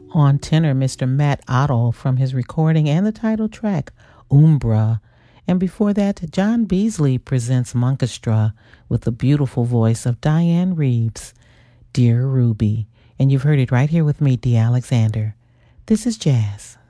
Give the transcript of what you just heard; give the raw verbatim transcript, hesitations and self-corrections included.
On tenor, Mister Matt Otto from his recording and the title track, Umbra. And before that, John Beasley presents Monkestra with the beautiful voice of Diane Reeves, Dear Ruby. And you've heard it right here with me, Dee Alexander. This is Jazz.